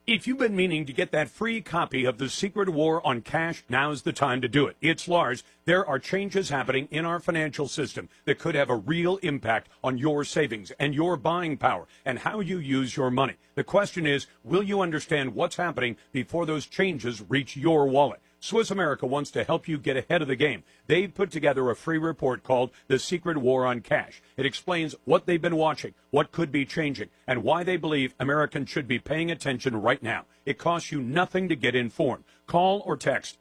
If you've been meaning to get that free copy of The Secret War on Cash, now's the time to do it. It's Lars. There are changes happening in our financial system that could have a real impact on your savings and your buying power and how you use your money. The question is, will you understand what's happening before those changes reach your wallet? Swiss America wants to help you get ahead of the game. They've put together a free report called The Secret War on Cash. It explains what they've been watching, what could be changing, and why they believe Americans should be paying attention right now. It costs you nothing to get informed. Call or text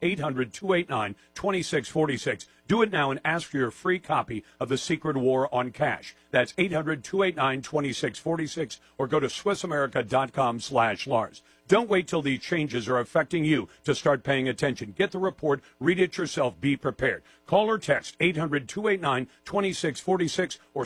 800-289-2646. Do it now and ask for your free copy of The Secret War on Cash. That's 800-289-2646 or go to SwissAmerica.com/Lars. Don't wait till these changes are affecting you to start paying attention. Get the report, read it yourself, be prepared. Call or text 800-289-2646 or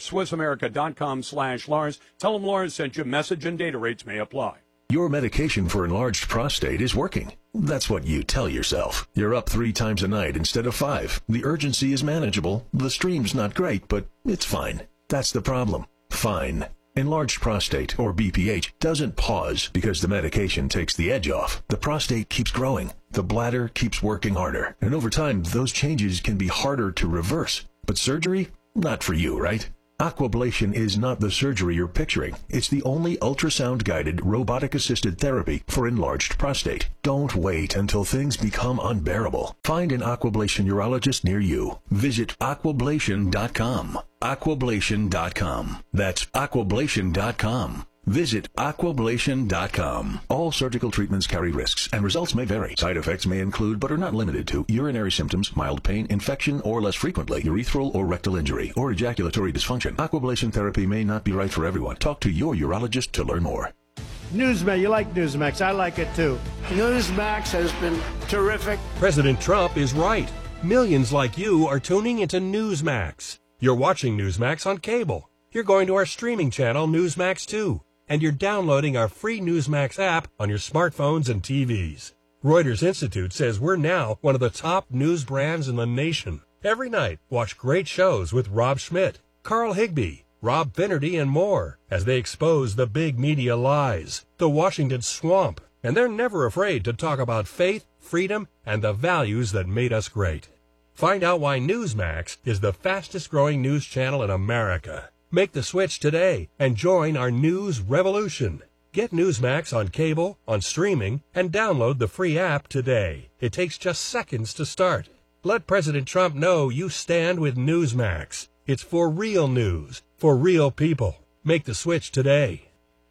SwissAmerica.com/Lars. Tell them Lars sent you. Message and data rates may apply. Your medication for enlarged prostate is working. That's what you tell yourself. You're up 3 times a night instead of 5. The urgency is manageable. The stream's not great, but it's fine. That's the problem. Fine. Enlarged prostate, or BPH, doesn't pause because the medication takes the edge off. The prostate keeps growing. The bladder keeps working harder. And over time, those changes can be harder to reverse. But surgery? Not for you, right? Aquablation is not the surgery you're picturing. It's the only ultrasound-guided, robotic-assisted therapy for enlarged prostate. Don't wait until things become unbearable. Find an Aquablation urologist near you. Visit aquablation.com. Aquablation.com. That's aquablation.com. Visit aquablation.com. All surgical treatments carry risks, and results may vary. Side effects may include, but are not limited to, urinary symptoms, mild pain, infection, or less frequently, urethral or rectal injury, or ejaculatory dysfunction. Aquablation therapy may not be right for everyone. Talk to your urologist to learn more. Newsmax, you like Newsmax. I like it too. Newsmax has been terrific. President Trump is right. Millions like you are tuning into Newsmax. You're watching Newsmax on cable. You're going to our streaming channel, Newsmax 2. And you're downloading our free Newsmax app on your smartphones and TVs. Reuters Institute says we're now one of the top news brands in the nation. Every night, watch great shows with Rob Schmidt, Carl Higbie, Rob Finnerty, and more as they expose the big media lies, the Washington swamp. And they're never afraid to talk about faith, freedom, and the values that made us great. Find out why Newsmax is the fastest growing news channel in America. Make the switch today and join our news revolution. Get Newsmax on cable, on streaming, and download the free app today. It takes just seconds to start. Let President Trump know you stand with Newsmax. It's for real news, for real people. Make the switch today.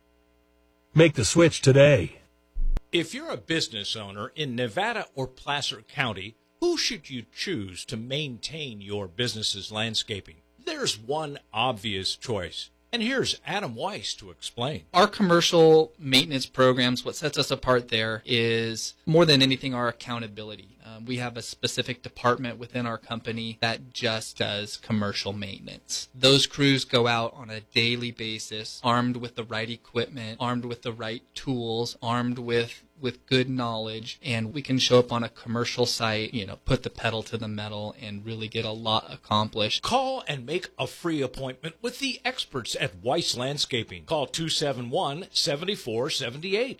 Make the switch today. If you're a business owner in Nevada or Placer County, who should you choose to maintain your business's landscaping? There's one obvious choice, and here's Adam Weiss to explain. Our commercial maintenance programs, what sets us apart there is more than anything our accountability. We have a specific department within our company that just does commercial maintenance. Those crews go out on a daily basis, armed with the right equipment, armed with the right tools, armed with good knowledge, and we can show up on a commercial site, put the pedal to the metal and really get a lot accomplished. Call and make a free appointment with the experts at Weiss Landscaping. Call 271-7478.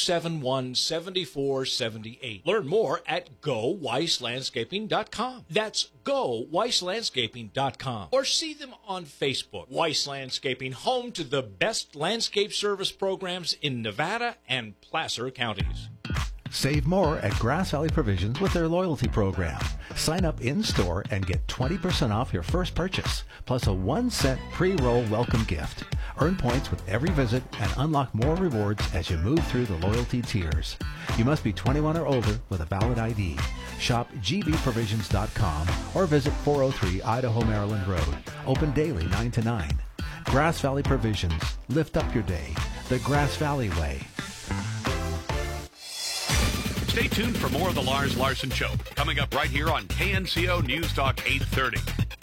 271-7478. Learn more at GoWeissLandscaping.com. That's GoWeissLandscaping.com. Or see them on Facebook. Weiss Landscaping, home to the best landscape service programs in Nevada and Placer counties. Save more at Grass Valley Provisions with their loyalty program. Sign up in-store and get 20% off your first purchase, plus a 1-cent pre-roll welcome gift. Earn points with every visit and unlock more rewards as you move through the loyalty tiers. You must be 21 or older with a valid ID. Shop gbprovisions.com or visit 403 Idaho, Maryland Road. Open daily 9 to 9. Grass Valley Provisions. Lift up your day. The Grass Valley way. Stay tuned for more of the Lars Larson Show, coming up right here on KNCO News Talk 830.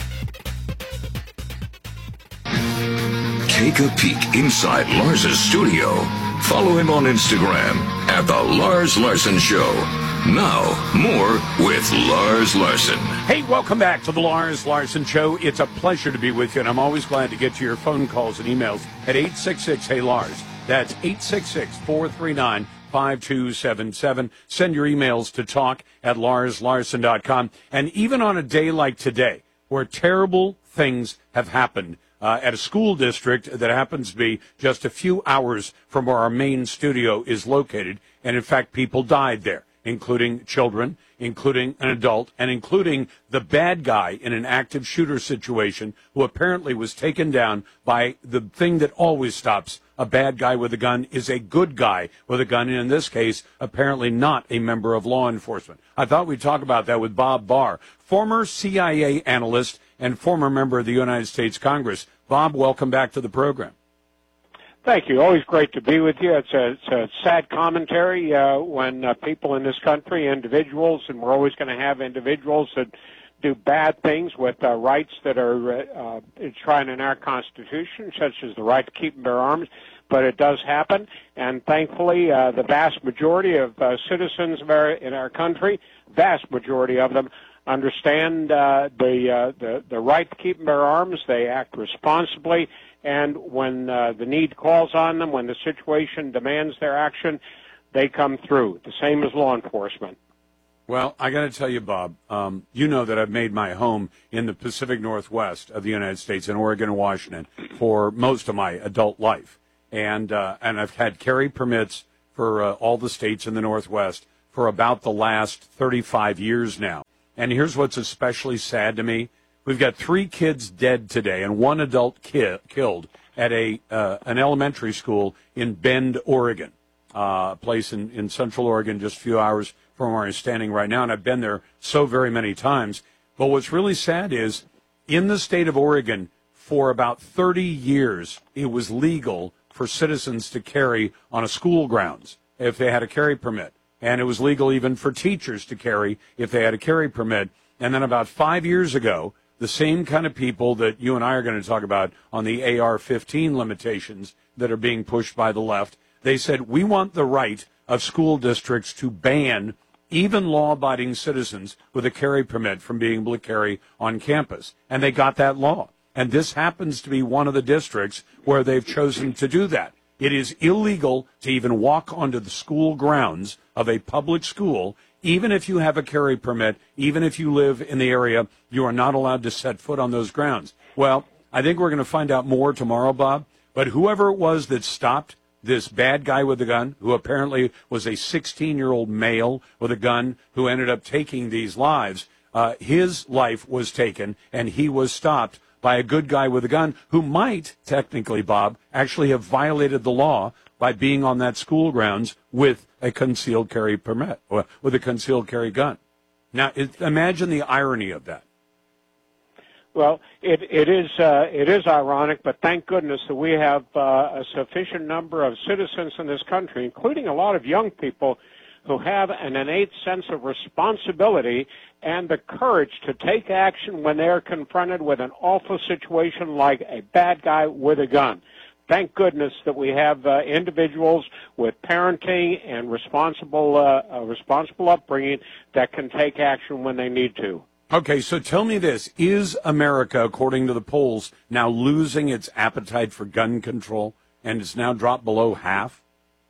Take a peek inside Lars's studio. Follow him on Instagram at The Lars Larson Show. Now, more with Lars Larson. Hey, welcome back to the Lars Larson Show. It's a pleasure to be with you, and I'm always glad to get to your phone calls and emails at 866-HEY-LARS. That's 866-439-3739. 5277. Send your emails to talk@LarsLarson.com. And even on a day like today, where terrible things have happened at a school district that happens to be just a few hours from where our main studio is located, and in fact, people died there, including children, including an adult, and including the bad guy in an active shooter situation who apparently was taken down by the thing that always stops a bad guy with a gun is a good guy with a gun, and in this case, apparently not a member of law enforcement. I thought we'd talk about that with Bob Barr, former CIA analyst and former member of the United States Congress. Bob, welcome back to the program. Thank you. Always great to be with you. It's a sad commentary when people in this country, individuals, and we're always going to have individuals that do bad things with rights that are enshrined in our Constitution, such as the right to keep and bear arms. But it does happen, and thankfully, the vast majority of citizens in our country, vast majority of them, understand the right to keep and bear arms. They act responsibly, and when the need calls on them, when the situation demands their action, they come through. The same as law enforcement. Well, I got to tell you, Bob, you know that I've made my home in the Pacific Northwest of the United States, in Oregon and Washington, for most of my adult life. And I've had carry permits for all the states in the Northwest for about the last 35 years now. And here's what's especially sad to me. We've got 3 kids dead today and 1 adult killed at an elementary school in Bend, Oregon, a place in Central Oregon, just a few hours from where I'm standing right now. And I've been there so very many times. But what's really sad is in the state of Oregon, for about 30 years, it was legal for citizens to carry on a school grounds if they had a carry permit. And it was legal even for teachers to carry if they had a carry permit. And then about 5 years ago, the same kind of people that you and I are going to talk about on the AR-15 limitations that are being pushed by the left, they said, we want the right of school districts to ban even law-abiding citizens with a carry permit from being able to carry on campus. And they got that law. And this happens to be one of the districts where they've chosen to do that. It is illegal to even walk onto the school grounds of a public school, even if you have a carry permit, even if you live in the area, you are not allowed to set foot on those grounds. Well, I think we're going to find out more tomorrow, Bob, but whoever it was that stopped this bad guy with a gun, who apparently was a 16-year-old male with a gun who ended up taking these lives, his life was taken and he was stopped by a good guy with a gun who might, technically, Bob, actually have violated the law by being on that school grounds with a concealed carry permit, or with a concealed carry gun. Now, imagine the irony of that. Well, it is ironic, but thank goodness that we have a sufficient number of citizens in this country, including a lot of young people, who have an innate sense of responsibility and the courage to take action when they're confronted with an awful situation like a bad guy with a gun. Thank goodness that we have individuals with parenting and responsible upbringing that can take action when they need to. Okay, so tell me this. Is America, according to the polls, now losing its appetite for gun control, and it's now dropped below half?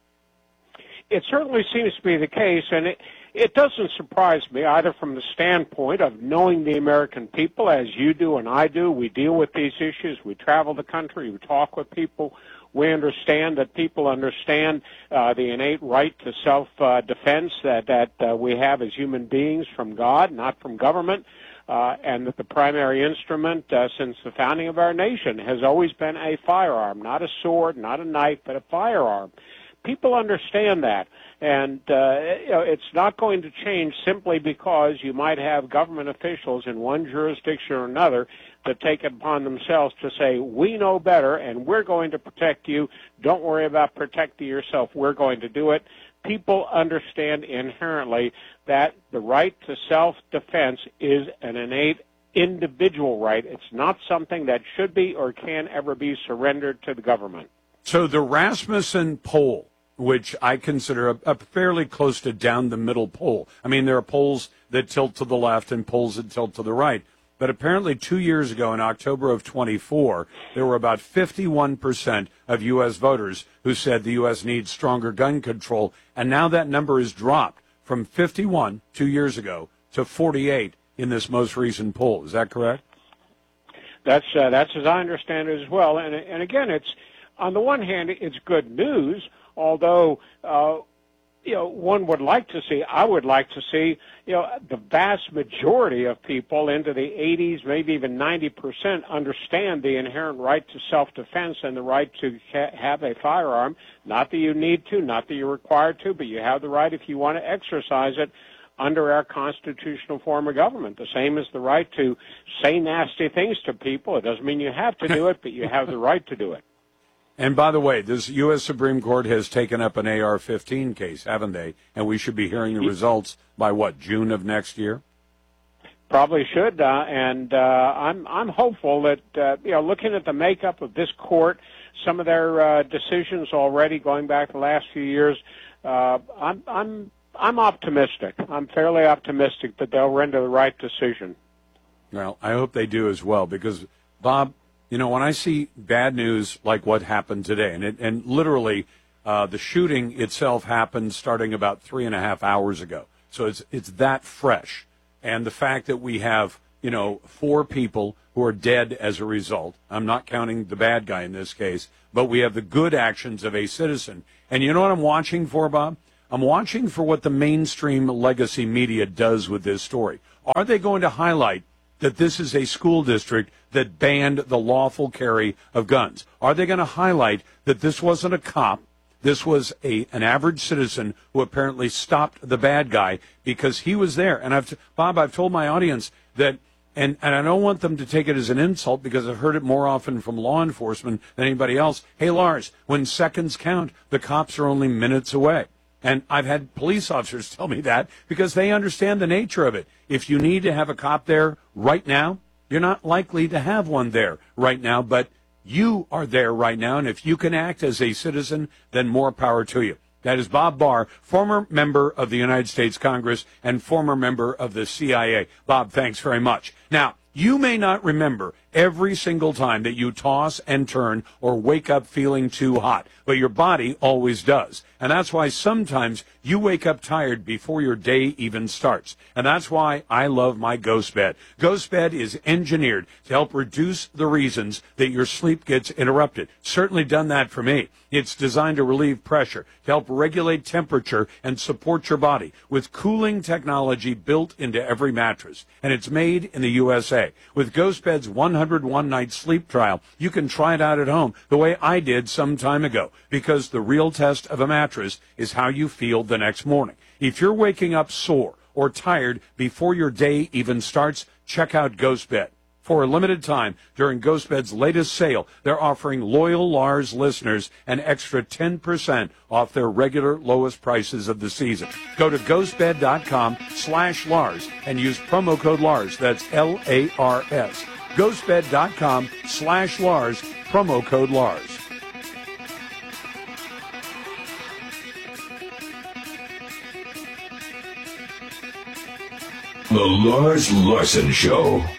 It certainly seems to be the case, and it doesn't surprise me either from the standpoint of knowing the American people, as you do and I do. We deal with these issues. We travel the country. We talk with people. We understand that people understand the innate right to self-defense that we have as human beings from God, not from government, and that the primary instrument since the founding of our nation has always been a firearm, not a sword, not a knife, but a firearm. People understand that, and it's not going to change simply because you might have government officials in one jurisdiction or another that take it upon themselves to say, we know better, and we're going to protect you. Don't worry about protecting yourself. We're going to do it. People understand inherently that the right to self-defense is an innate individual right. It's not something that should be or can ever be surrendered to the government. So the Rasmussen poll, which I consider a fairly close to down the middle poll. I mean, there are polls that tilt to the left and polls that tilt to the right. but apparently 2 years ago in October of 24, there were about 51% of U.S. voters who said the U.S. needs stronger gun control, and now that number has dropped from 51 2 years ago to 48 in this most recent poll. Is that correct? That's as I understand it as well. And again, it's on the one hand, it's good news, although one would like to see, I would like to see, the vast majority of people into the 80s, maybe even 90%, understand the inherent right to self-defense and the right to have a firearm. Not that you need to, not that you're required to, but you have the right if you want to exercise it under our constitutional form of government. The same as the right to say nasty things to people. It doesn't mean you have to do it, but you have the right to do it. And by the way, this U.S. Supreme Court has taken up an AR-15 case, haven't they? And we should be hearing the results by, June of next year? Probably should. And I'm hopeful that, looking at the makeup of this court, some of their decisions already going back the last few years, I'm optimistic. I'm fairly optimistic that they'll render the right decision. Well, I hope they do as well, because, Bob, when I see bad news like what happened today, and literally the shooting itself happened starting about 3.5 hours ago, so it's that fresh, and the fact that we have 4 people who are dead as a result. I'm not counting the bad guy in this case, but we have the good actions of a citizen. And you know what I'm watching for, Bob? I'm watching for what the mainstream legacy media does with this story. Are they going to highlight that this is a school district that banned the lawful carry of guns? Are they going to highlight that this wasn't a cop, this was an average citizen who apparently stopped the bad guy because he was there? And I've told my audience that, and I don't want them to take it as an insult because I've heard it more often from law enforcement than anybody else. Hey, Lars, when seconds count, the cops are only minutes away. And I've had police officers tell me that because they understand the nature of it. If you need to have a cop there right now, you're not likely to have one there right now, but you are there right now. And if you can act as a citizen, then more power to you. That is Bob Barr, former member of the United States Congress and former member of the CIA. Bob, thanks very much. Now, you may not remember every single time that you toss and turn or wake up feeling too hot, but your body always does. And that's why sometimes you wake up tired before your day even starts. And that's why I love my Ghost Bed. Ghost Bed is engineered to help reduce the reasons that your sleep gets interrupted. Certainly done that for me. It's designed to relieve pressure, to help regulate temperature and support your body with cooling technology built into every mattress. And it's made in the USA. With Ghost Bed's 101-night sleep trial, you can try it out at home the way I did some time ago, because the real test of a mattress is how you feel the next morning. If you're waking up sore or tired before your day even starts, check out Ghost Bed. For a limited time, during Ghost Bed's latest sale, they're offering loyal Lars listeners an extra 10% off their regular lowest prices of the season. Go to ghostbed.com/Lars and use promo code Lars. That's Lars. Ghostbed.com/Lars, promo code Lars. The Lars Larson Show.